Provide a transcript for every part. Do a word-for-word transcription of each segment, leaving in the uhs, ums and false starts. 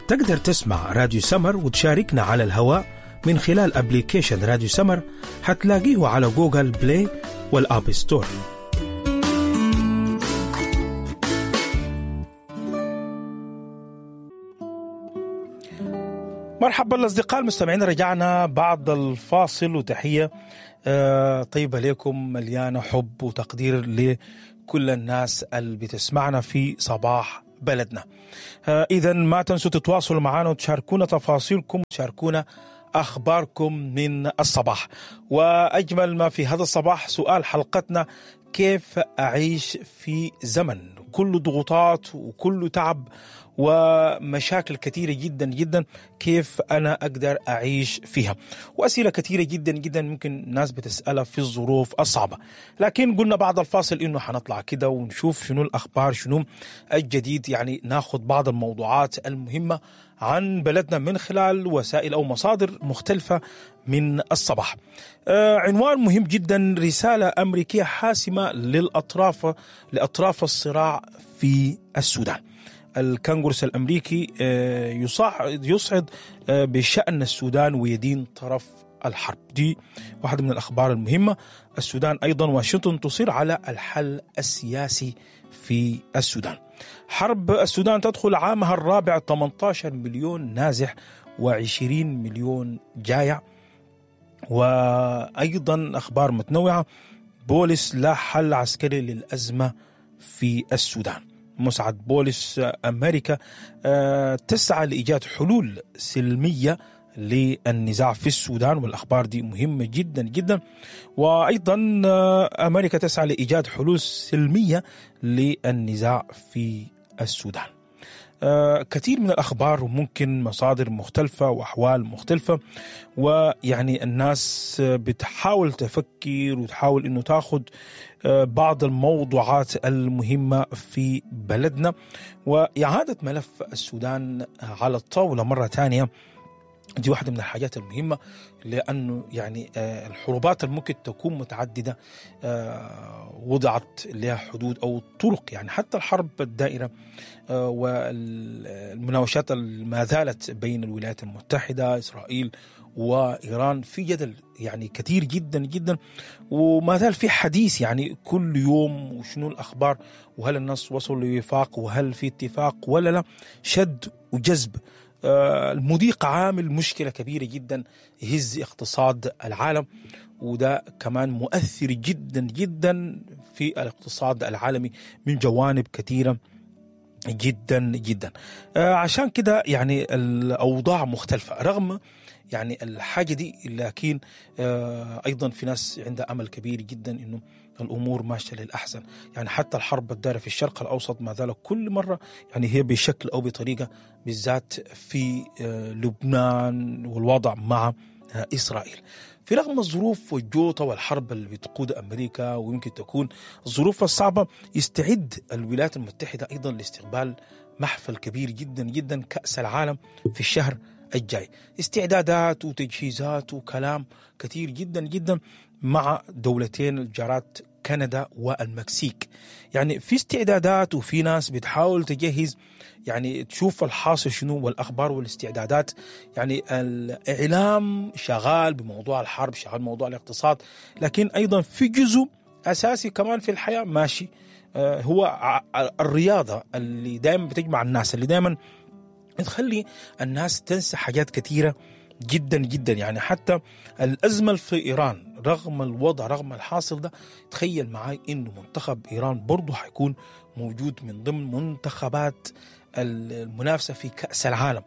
تقدر تسمع راديو سمر وتشاركنا على الهواء من خلال أبليكيشن راديو سمر، حتلاقيه على جوجل بلاي والآب ستور. مرحبا الأصدقاء المستمعين، رجعنا بعد الفاصل وتحية طيبة لكم مليانة حب وتقدير لكل الناس اللي بتسمعنا في صباح بلدنا. إذن ما تنسوا تتواصلوا معنا وتشاركونا تفاصيلكم وتشاركونا أخباركم من الصباح. وأجمل ما في هذا الصباح سؤال حلقتنا: كيف أعيش في زمن كله ضغوطات وكله تعب ومشاكل كثيرة جدا جدا، كيف أنا أقدر أعيش فيها؟ وأسئلة كثيرة جدا جدا ممكن الناس بتسألها في الظروف الصعبة. لكن قلنا بعد الفاصل إنه حنطلع كده ونشوف شنو الأخبار، شنو الجديد، يعني ناخذ بعض الموضوعات المهمة عن بلدنا من خلال وسائل أو مصادر مختلفة من الصباح. آه عنوان مهم جدا: رسالة أمريكية حاسمة للأطراف لأطراف الصراع في السودان. الكونغرس الأمريكي يصعد بشأن السودان ويدين طرف الحرب. دي واحدة من الأخبار المهمة. السودان أيضا واشنطن تصر على الحل السياسي في السودان. حرب السودان تدخل عامها الرابع، ثمانية عشر مليون نازح وعشرين مليون جائع. وأيضا أخبار متنوعة: بوليس لا حل عسكري للأزمة في السودان. مساعد بوليس أمريكا تسعى لإيجاد حلول سلمية للنزاع في السودان، والأخبار دي مهمة جدا جدا. وأيضا أمريكا تسعى لإيجاد حلول سلمية للنزاع في السودان. كثير من الأخبار وممكن مصادر مختلفة وأحوال مختلفة، ويعني الناس بتحاول تفكر وتحاول إنه تاخد بعض الموضوعات المهمة في بلدنا. وإعادة ملف السودان على الطاولة مرة تانية دي واحدة من الحاجات المهمة، لأنه يعني الحروبات الممكن تكون متعددة وضعت لها حدود أو طرق، يعني حتى الحرب الدائرة والمناوشات ما زالت بين الولايات المتحدة إسرائيل وإيران في جدل يعني كثير جدا جدا، وما زال في حديث يعني كل يوم وشنو الأخبار، وهل الناس وصلوا لوفاق وهل في اتفاق ولا لا، شد وجذب. المضيق عامل مشكلة كبيرة جدا يهز اقتصاد العالم، وده كمان مؤثر جدا جدا في الاقتصاد العالمي من جوانب كثيرة جدا جدا. عشان كده يعني الأوضاع مختلفة رغم يعني الحاجة دي، لكن أيضا في ناس عندها أمل كبير جدا إنه الأمور ماشية للأحسن. يعني حتى الحرب الدائرة في الشرق الأوسط ما زالت كل مرة يعني هي بشكل أو بطريقة، بالذات في لبنان والوضع مع إسرائيل. في رغم الظروف والجوطة والحرب اللي بتقود أمريكا ويمكن تكون الظروف الصعبة، يستعد الولايات المتحدة أيضا لاستقبال محفل كبير جدا جدا كأس العالم في الشهر الجاي. استعدادات وتجهيزات وكلام كثير جدا جدا مع دولتين الجارات كندا والمكسيك. يعني في استعدادات وفي ناس بتحاول تجهز، يعني تشوف الحاصل شنو والأخبار والاستعدادات. يعني الإعلام شغال بموضوع الحرب، شغال بموضوع الاقتصاد، لكن أيضا في جزء أساسي كمان في الحياة ماشي، هو الرياضة اللي دائما بتجمع الناس، اللي دائما تخلي الناس تنسى حاجات كثيرة جدا جدا. يعني حتى الأزمة في إيران رغم الوضع رغم الحاصل ده، تخيل معاي إنه منتخب إيران برضو حيكون موجود من ضمن منتخبات المنافسة في كأس العالم.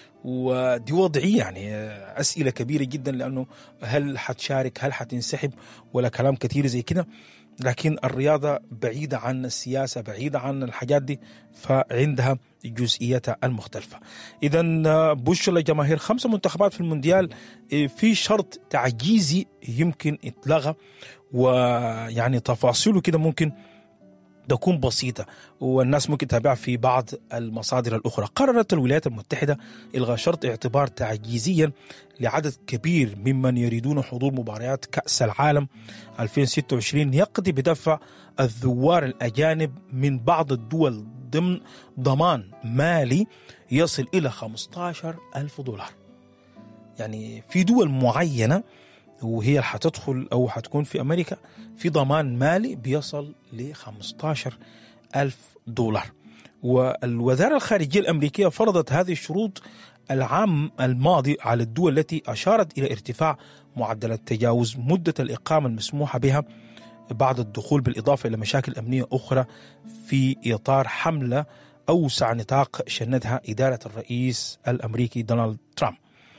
ودي وضعية يعني أسئلة كبيرة جدا، لأنه هل حتشارك هل حتنسحب ولا كلام كثير زي كده. لكن الرياضة بعيدة عن السياسة، بعيدة عن الحاجات دي، فعندها جزئيتها المختلفة. إذن بشر لجماهير خمسة منتخبات في المونديال في شرط تعجيزي يمكن اتلغى، ويعني تفاصيله كده ممكن تكون بسيطة والناس ممكن تتابع في بعض المصادر الأخرى. قررت الولايات المتحدة إلغاء شرط اعتبار تعجيزيا لعدد كبير ممن يريدون حضور مباريات كأس العالم ألفين وستة وعشرين يقضي بدفع الزوار الأجانب من بعض الدول ضمن ضمان مالي يصل إلى خمسة عشر ألف دولار. يعني في دول معينة وهي اللي حتدخل أو حتكون في أمريكا في ضمان مالي بيصل ل خمسة عشر ألف دولار. والوزارة الخارجية الأمريكية فرضت هذه الشروط العام الماضي على الدول التي أشارت إلى ارتفاع معدلات تجاوز مدة الإقامة المسموحة بها بعد الدخول، بالإضافة إلى مشاكل أمنية أخرى في إطار حملة أوسع نطاق شندها إدارة الرئيس الأمريكي دونالد ترامب.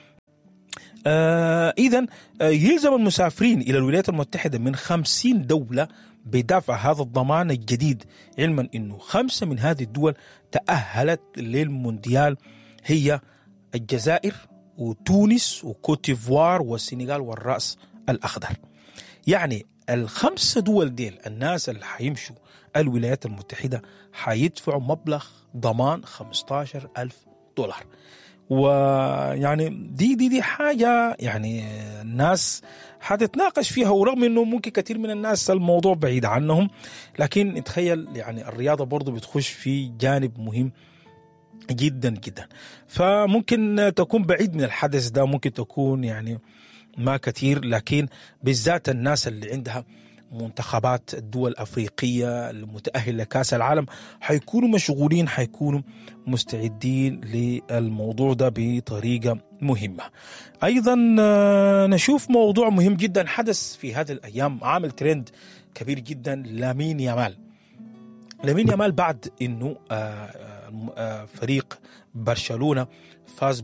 آه إذن آه يلزم المسافرين إلى الولايات المتحدة من خمسين دولة بدفع هذا الضمان الجديد، علما أنه خمسة من هذه الدول تأهلت للمونديال، هي الجزائر وتونس وكوتيفوار والسنغال والرأس الأخضر. يعني الخمسة دول ديل الناس اللي حيمشوا الولايات المتحدة حيدفعوا مبلغ ضمان خمسة عشر ألف دولار. ويعني دي دي دي حاجة يعني الناس حتتناقش فيها، ورغم انه ممكن كثير من الناس الموضوع بعيد عنهم، لكن تخيل يعني الرياضة برضو بتخش في جانب مهم جدا جدا. فممكن تكون بعيد من الحدث ده، ممكن تكون يعني ما كثير، لكن بالذات الناس اللي عندها منتخبات الدول الأفريقية المتأهلة لكأس العالم حيكونوا مشغولين، حيكونوا مستعدين للموضوع ده بطريقة مهمة. أيضا نشوف موضوع مهم جدا حدث في هذه الأيام، عامل ترند كبير جدا، لامين يامال. لامين يامال بعد أنه فريق برشلونة فاز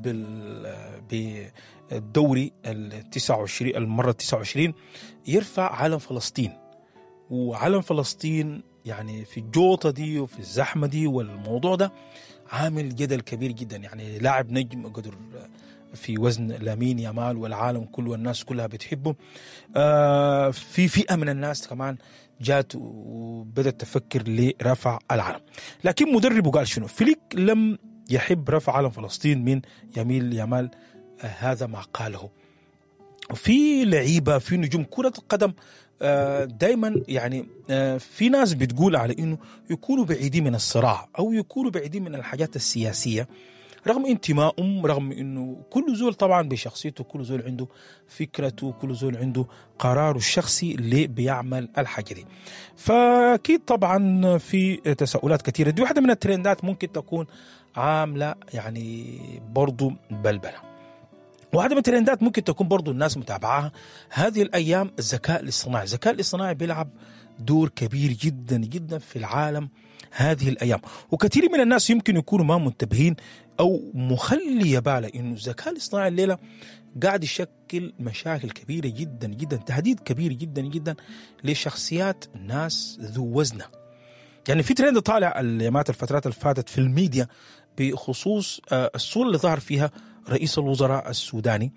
بالدوري التسعة وعشرين المرة التسعة وعشرين يرفع علم فلسطين. وعلم فلسطين يعني في الجوطة دي وفي الزحمة دي والموضوع ده عامل جدل كبير جدا. يعني لاعب نجم قدر في وزن لامين يامال والعالم كله والناس كلها بتحبه. آه في فئة من الناس كمان جات وبدأت تفكر لرفع العلم، لكن مدربه قال شنو؟ فليك لم يحب رفع علم فلسطين من يميل يامال. آه هذا ما قاله. في لعيبة في نجوم كرة القدم آه دايما يعني آه في ناس بتقول على انه يكونوا بعيدين من الصراع او يكونوا بعيدين من الحاجات السياسية رغم انتمائهم، رغم انه كل زول طبعا بشخصيته، كل زول عنده فكرته، كل زول عنده قراره الشخصي اللي بيعمل الحاجة دي. فاكيد طبعا في تساؤلات كثيرة. دي واحدة من الترندات ممكن تكون عاملة يعني برضو بلبلة. واحدة من الترندات ممكن تكون برضو الناس متابعاها هذه الأيام الذكاء الاصطناعي. الذكاء الاصطناعي بيلعب دور كبير جدا جدا في العالم هذه الأيام، وكثير من الناس يمكن يكونوا ما منتبهين أو مخلي باله إنه الذكاء الاصطناعي الليلة قاعد يشكل مشاكل كبيرة جدا جدا، تهديد كبير جدا جدا لشخصيات ناس ذو وزنة. يعني في ترند طالع اليامات الفترات الفاتت في الميديا بخصوص الصورة اللي ظهر فيها رئيس الوزراء السوداني،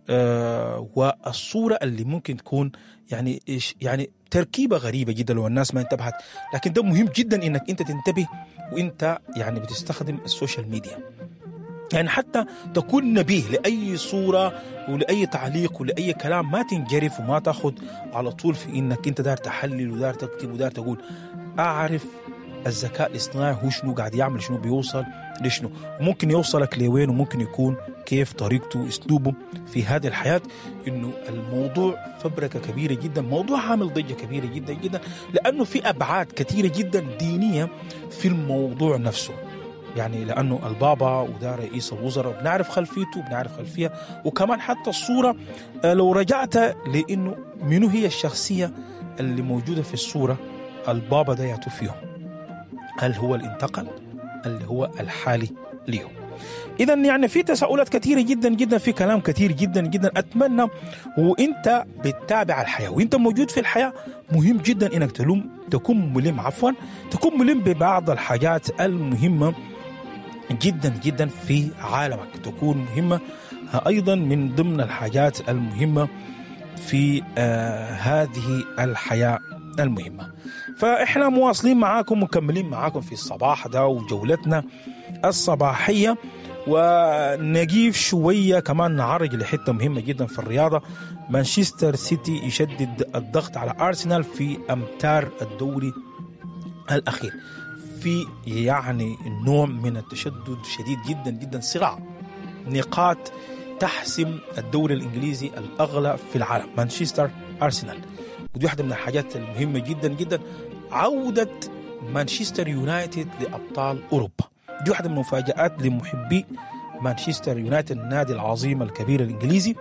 والصورة اللي ممكن تكون يعني إيش يعني تركيبة غريبة جدا لو الناس ما انتبهت، لكن ده مهم جدا انك انت تنتبه وانت يعني بتستخدم السوشيال ميديا. يعني حتى تكون نبيه لأي صورة ولأي تعليق ولأي كلام، ما تنجرف وما تاخد على طول في انك انت دار تحلل ودار تكتب ودار تقول. اعرف الذكاء الاصطناعي هو شنو قاعد يعمل، شنو بيوصل لشنو، وممكن يوصلك لوين، وممكن يكون كيف طريقته اسلوبه في هذه الحياة. انه الموضوع فبركة كبيرة جدا، موضوع عامل ضجة كبيرة جدا جدا، لانه في ابعاد كثيرة جدا دينية في الموضوع نفسه. يعني لانه البابا وده رئيس الوزراء بنعرف خلفيته، بنعرف خلفية، وكمان حتى الصورة لو رجعت لانه منو هي الشخصية اللي موجودة في الصورة البابا ده يعطوا فيهم، هل هو الانتقل اللي هو الحالي ليه؟ إذا يعني في تساؤلات كثيرة جدا جدا، في كلام كثير جدا جدا. أتمنى وإنت بتتابع الحياة وإنت موجود في الحياة مهم جدا إنك تلوم تكون ملم عفوا تكون ملم ببعض الحاجات المهمة جدا جدا في عالمك، تكون مهمة أيضا من ضمن الحاجات المهمة في آه هذه الحياة المهمة. فإحنا مواصلين معاكم مكملين معاكم في الصباح ده وجولتنا الصباحية، ونجيف شوية كمان نعرج لحتة مهمة جدا في الرياضة. مانشستر سيتي يشدد الضغط على أرسنال في أمتار الدوري الأخير. في يعني نوع من التشدد شديد جدا جدا، صراع نقاط تحسم الدوري الإنجليزي الأغلى في العالم، مانشستر أرسنال. ودي واحدة من الحاجات المهمة جدا جدا، عودة مانشستر يونايتد لأبطال أوروبا. دي واحدة من المفاجآت لمحبي مانشستر يونايتد، النادي العظيم الكبير الإنجليزي.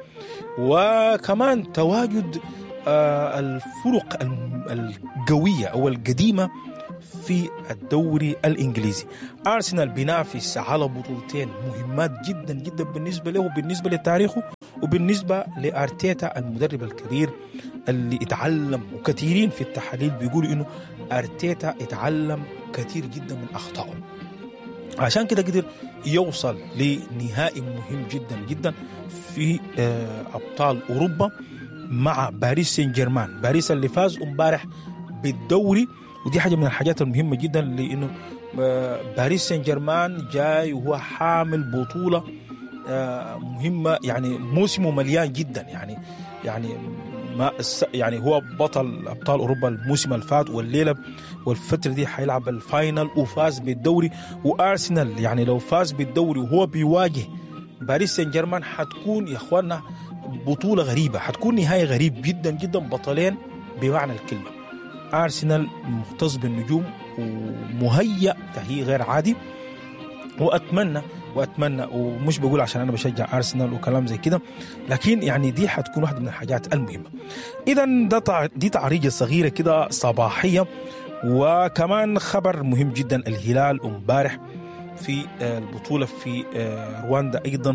وكمان تواجد آه الفرق القوية أو القديمة في الدوري الإنجليزي. أرسنال بينافس على بطولتين مهمات جدا جدا بالنسبة له وبالنسبة لتاريخه وبالنسبة لأرتيتا المدرب الكبير اللي اتعلم، وكثيرين في التحاليل بيقولوا إنه أرتيتا اتعلم كثير جدا من أخطائه، عشان كده قدر يوصل لنهائي مهم جدا جدا في أبطال أوروبا مع باريس سان جيرمان. باريس اللي فاز امبارح بالدوري، ودي حاجة من الحاجات المهمة جدا، لأنه باريس سان جيرمان جاي وهو حامل بطولة مهمة، يعني موسمه مليان جدا، يعني يعني ما يعني هو بطل أبطال أوروبا الموسم الفات، والليلة والفترة دي حيلعب الفاينل وفاز بالدوري. وأرسنال يعني لو فاز بالدوري وهو بيواجه باريس سان جيرمان حتكون يا إخواننا بطولة غريبة، حتكون نهاية غريب جدا جدا، بطلين بمعنى الكلمة. أرسنال مختص بالنجوم ومهيأ تهيئ غير عادي، وأتمنى وأتمنى ومش بقول عشان أنا بشجع أرسنال وكلام زي كده، لكن يعني دي حتكون واحدة من الحاجات المهمة. إذن ده دي تعريجة صغيرة كده صباحية. وكمان خبر مهم جدا، الهلال امبارح في البطولة في رواندا أيضا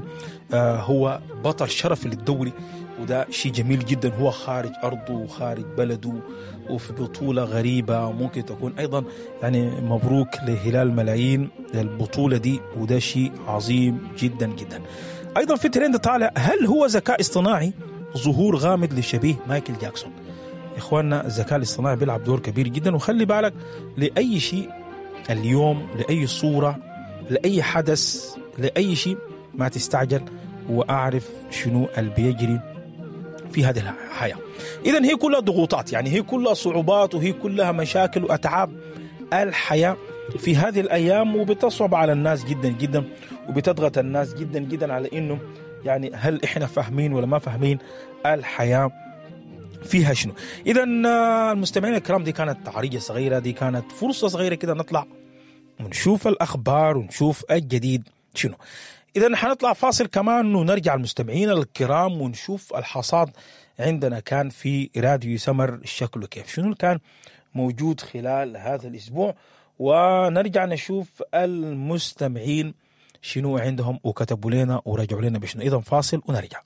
هو بطل شرف للدوري، وده شيء جميل جدا. هو خارج أرضه وخارج بلده وفي بطولة غريبة، ممكن تكون أيضا يعني مبروك لهلال ملايين البطولة دي، وده شيء عظيم جدا جدا. أيضا في ترند طالع، هل هو ذكاء اصطناعي ظهور غامض لشبيه مايكل جاكسون؟ إخواننا الذكاء الاصطناعي بيلعب دور كبير جدا، وخلي بالك لأي شيء اليوم، لأي صورة، لأي حدث، لأي شيء ما تستعجل وأعرف شنو اللي بيجري في هذه الحياة. إذن هي كلها ضغوطات، يعني هي كلها صعوبات، وهي كلها مشاكل وأتعاب الحياة في هذه الأيام، وبتصعب على الناس جدا جدا، وبتضغط الناس جدا جدا على إنه يعني هل إحنا فاهمين ولا ما فاهمين الحياة فيها شنو. إذن المستمعين الكرام، دي كانت تعريجة صغيرة، دي كانت فرصة صغيرة كده نطلع ونشوف الأخبار ونشوف الجديد شنو. إذن حنطلع فاصل كمان ونرجع المستمعين الكرام ونشوف الحصاد عندنا كان في راديو سمر شكله كيف، شنو كان موجود خلال هذا الأسبوع، ونرجع نشوف المستمعين شنو عندهم وكتبوا لنا ورجعوا لنا بشنو. إذن فاصل ونرجع.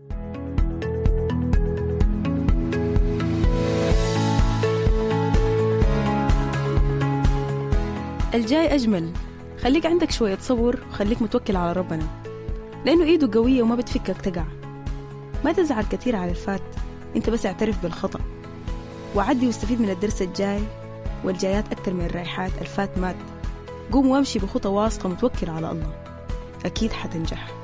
الجاي أجمل، خليك عندك شوية صبر وخليك متوكل على ربنا، لأنه إيده قوية وما بتفكك تقع. ما تزعل كثير على الفات، انت بس اعترف بالخطأ وعدي واستفيد من الدرس الجاي، والجايات أكتر من الرايحات. الفات مات، قوم وامشي بخطى واثقة متوكل على الله، أكيد حتنجح.